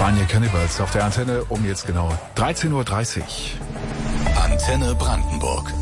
Pioneer Cannibals auf der Antenne um jetzt genau 13:30 Uhr. Antenne Brandenburg.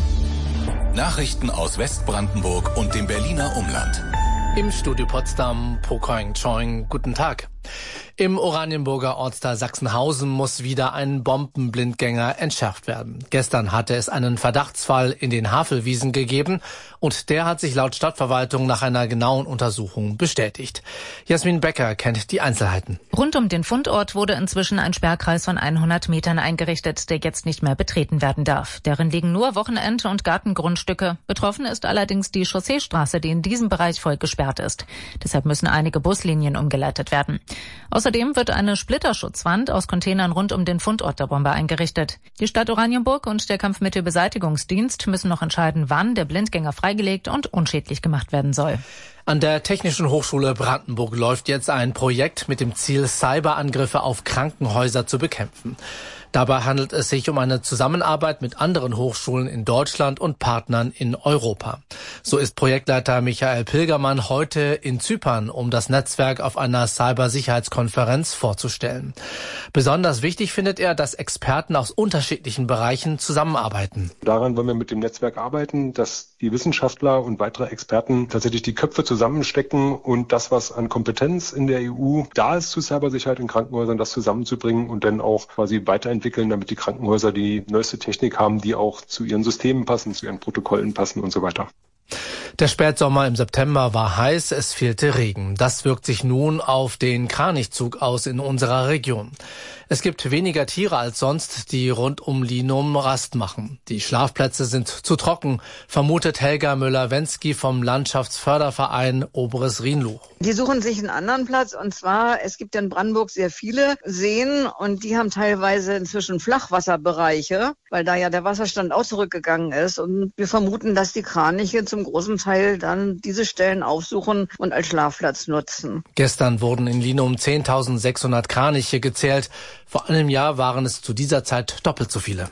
Nachrichten aus Westbrandenburg und dem Berliner Umland. Im Studio Potsdam, Pokoing Choing, guten Tag. Im Oranienburger Ortsteil Sachsenhausen muss wieder ein Bombenblindgänger entschärft werden. Gestern hatte es einen Verdachtsfall in den Havelwiesen gegeben und der hat sich laut Stadtverwaltung nach einer genauen Untersuchung bestätigt. Jasmin Becker kennt die Einzelheiten. Rund um den Fundort wurde inzwischen ein Sperrkreis von 100 Metern eingerichtet, der jetzt nicht mehr betreten werden darf. Darin liegen nur Wochenend- und Gartengrundstücke. Betroffen ist allerdings die Chausseestraße, die in diesem Bereich voll gesperrt ist. Deshalb müssen einige Buslinien umgeleitet werden. Außerdem wird eine Splitterschutzwand aus Containern rund um den Fundort der Bombe eingerichtet. Die Stadt Oranienburg und der Kampfmittelbeseitigungsdienst müssen noch entscheiden, wann der Blindgänger freigelegt und unschädlich gemacht werden soll. An der Technischen Hochschule Brandenburg läuft jetzt ein Projekt mit dem Ziel, Cyberangriffe auf Krankenhäuser zu bekämpfen. Dabei handelt es sich um eine Zusammenarbeit mit anderen Hochschulen in Deutschland und Partnern in Europa. So ist Projektleiter Michael Pilgermann heute in Zypern, um das Netzwerk auf einer Cybersicherheitskonferenz vorzustellen. Besonders wichtig findet er, dass Experten aus unterschiedlichen Bereichen zusammenarbeiten. Daran wollen wir mit dem Netzwerk arbeiten, dass die Wissenschaftler und weitere Experten tatsächlich die Köpfe zusammenstecken und das, was an Kompetenz in der EU da ist zu Cybersicherheit in Krankenhäusern, das zusammenzubringen und dann auch quasi weiterentwickeln, damit die Krankenhäuser die neueste Technik haben, die auch zu ihren Systemen passen, zu ihren Protokollen passen und so weiter. Der Spätsommer im September war heiß, es fehlte Regen. Das wirkt sich nun auf den Kranichzug aus in unserer Region. Es gibt weniger Tiere als sonst, die rund um Linum Rast machen. Die Schlafplätze sind zu trocken, vermutet Helga Müller-Wensky vom Landschaftsförderverein Oberes Rhinluch. Die suchen sich einen anderen Platz, und zwar, es gibt in Brandenburg sehr viele Seen und die haben teilweise inzwischen Flachwasserbereiche, weil da ja der Wasserstand auch zurückgegangen ist, und wir vermuten, dass die Kraniche zum großen Teil dann diese Stellen aufsuchen und als Schlafplatz nutzen. Gestern wurden in Linum 10.600 Kraniche gezählt. Vor einem Jahr waren es zu dieser Zeit doppelt so viele.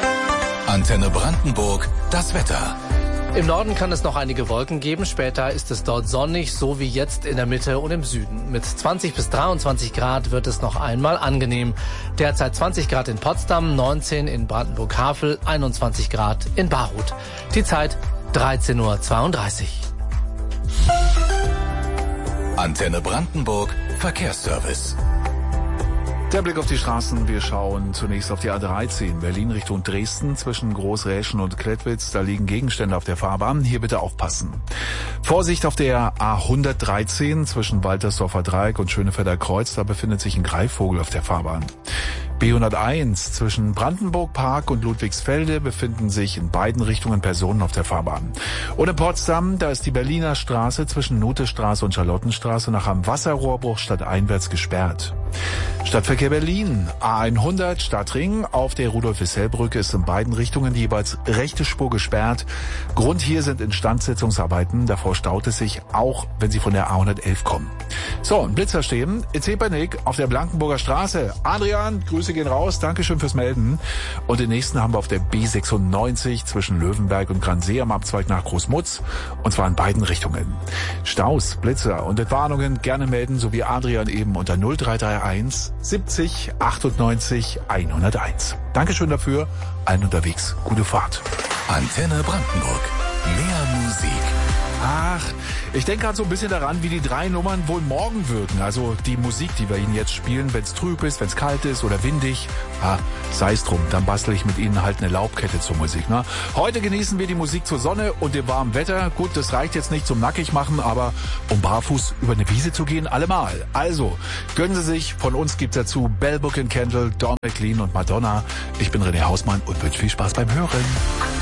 Antenne Brandenburg, das Wetter. Im Norden kann es noch einige Wolken geben. Später ist es dort sonnig, so wie jetzt in der Mitte und im Süden. Mit 20 bis 23 Grad wird es noch einmal angenehm. Derzeit 20 Grad in Potsdam, 19 in Brandenburg-Havel, 21 Grad in Barut. Die Zeit 13:32 Uhr. Antenne Brandenburg, Verkehrsservice. Der Blick auf die Straßen. Wir schauen zunächst auf die A13 Berlin Richtung Dresden zwischen Großräschen und Klettwitz. Da liegen Gegenstände auf der Fahrbahn. Hier bitte aufpassen. Vorsicht auf der A113 zwischen Waltersdorfer Dreieck und Schönefelder Kreuz. Da befindet sich ein Greifvogel auf der Fahrbahn. B101 zwischen Brandenburg Park und Ludwigsfelde befinden sich in beiden Richtungen Personen auf der Fahrbahn. Und in Potsdam, da ist die Berliner Straße zwischen Nothestraße und Charlottenstraße nach einem Wasserrohrbruch stadteinwärts gesperrt. Stadtverkehr Berlin, A100 Stadtring auf der Rudolf-Wissell-Brücke ist in beiden Richtungen die jeweils rechte Spur gesperrt. Grund hier sind Instandsetzungsarbeiten, davor staut es sich, auch wenn Sie von der A111 kommen. So, ein Blitzer stehen in Zepernick auf der Blankenburger Straße. Adrian, Grüße gehen raus, Dankeschön fürs Melden. Und den nächsten haben wir auf der B96 zwischen Löwenberg und Gransee am Abzweig nach Großmutz, und zwar in beiden Richtungen. Staus, Blitzer und Entwarnungen gerne melden, so wie Adrian eben unter 0331 70 98 101. Dankeschön dafür, allen unterwegs, gute Fahrt. Antenne Brandenburg, mehr Musik. Ach, ich denke gerade so ein bisschen daran, wie die 3 Nummern wohl morgen wirken. Also die Musik, die wir Ihnen jetzt spielen, wenn es trüb ist, wenn es kalt ist oder windig. Sei es drum, dann bastel ich mit Ihnen halt eine Laubkette zur Musik. Ne? Heute genießen wir die Musik zur Sonne und dem warmen Wetter. Gut, das reicht jetzt nicht zum Nackigmachen, aber um barfuß über eine Wiese zu gehen, allemal. Also, gönnen Sie sich, von uns gibt's dazu Bell Book & Candle, Don McLean und Madonna. Ich bin René Hausmann und wünsche viel Spaß beim Hören.